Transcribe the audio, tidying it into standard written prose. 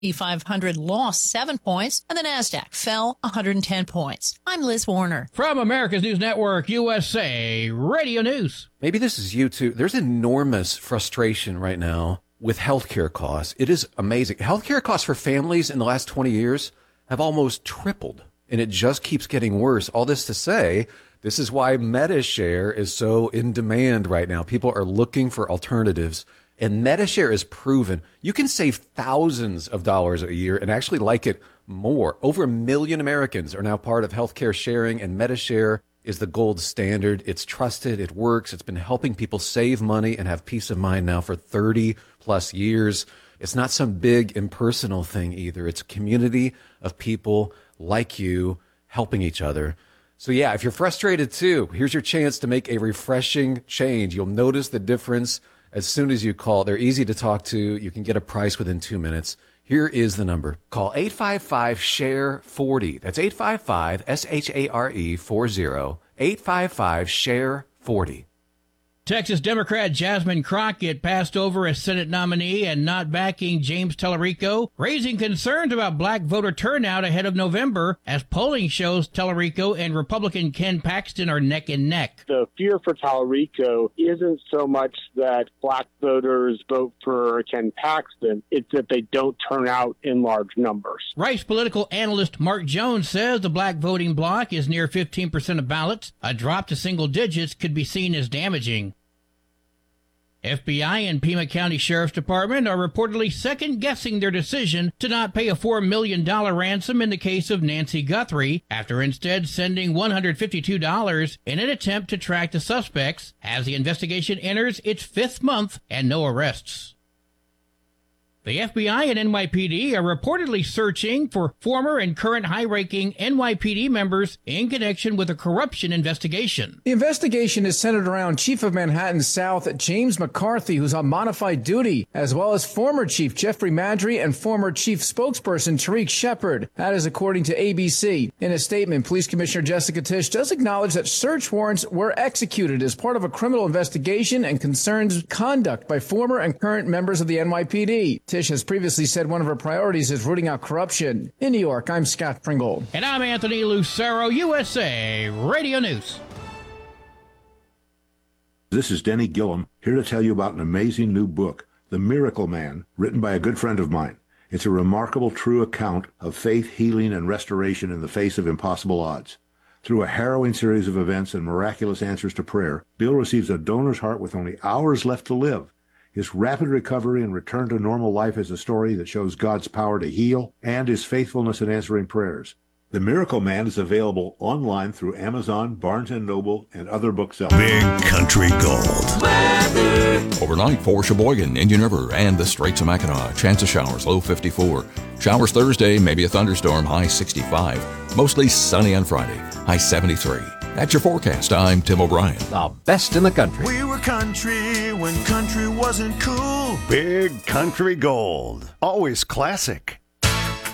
The 500 lost 7 points, and the NASDAQ fell 110 points. I'm Liz Warner. From America's News Network, USA Radio News. Maybe this is you too. There's enormous frustration right now with healthcare costs. It is amazing. Healthcare costs for families in the last 20 years have almost tripled, and it just keeps getting worse. All this to say, this is why MediShare is so in demand right now. People are looking for alternatives. And MediShare is proven you can save thousands of dollars a year and actually like it more. Over 1 million Americans are now part of healthcare sharing, and MediShare is the gold standard. It's trusted. It works. It's been helping people save money and have peace of mind now for 30 plus years. It's not some big impersonal thing either. It's a community of people like you helping each other. So yeah, if you're frustrated too, here's your chance to make a refreshing change. You'll notice the difference as soon as you call. They're easy to talk to. You can get a price within 2 minutes. Here is the number. Call 855-SHARE-40. That's 855-SHARE-40. 855-SHARE-40. Texas Democrat Jasmine Crockett passed over as Senate nominee and not backing James Tallarico, raising concerns about black voter turnout ahead of November, as polling shows Tallarico and Republican Ken Paxton are neck and neck. The fear for Tallarico isn't so much that black voters vote for Ken Paxton, it's that they don't turn out in large numbers. Rice political analyst Mark Jones says the black voting bloc is near 15% of ballots. A drop to single digits could be seen as damaging. FBI and Pima County Sheriff's Department are reportedly second-guessing their decision to not pay a $4 million ransom in the case of Nancy Guthrie, after instead sending $152 in an attempt to track the suspects, as the investigation enters its 5th month and no arrests. The FBI and NYPD are reportedly searching for former and current high-ranking NYPD members in connection with a corruption investigation. The investigation is centered around Chief of Manhattan South James McCarthy, who's on modified duty, as well as former Chief Jeffrey Madry and former Chief Spokesperson Tariq Shepard. That is according to ABC. In a statement, Police Commissioner Jessica Tisch does acknowledge that search warrants were executed as part of a criminal investigation and concerns conduct by former and current members of the NYPD. Tisch has previously said one of her priorities is rooting out corruption. In New York, I'm Scott Pringle. And I'm Anthony Lucero, USA Radio News. This is Denny Gillum, here to tell you about an amazing new book, The Miracle Man, written by a good friend of mine. It's a remarkable, true account of faith, healing, and restoration in the face of impossible odds. Through a harrowing series of events and miraculous answers to prayer, Bill receives a donor's heart with only hours left to live. His rapid recovery and return to normal life is a story that shows God's power to heal and his faithfulness in answering prayers. The Miracle Man is available online through Amazon, Barnes & Noble, and other booksellers. Big Country Gold. Weather. Overnight for Sheboygan, Indian River, and the Straits of Mackinac. Chance of showers, low 54. Showers Thursday, maybe a thunderstorm, high 65. Mostly sunny on Friday, high 73. That's your forecast. I'm Tim O'Brien. The best in the country. We were country when country wasn't cool. Big Country Gold. Always classic.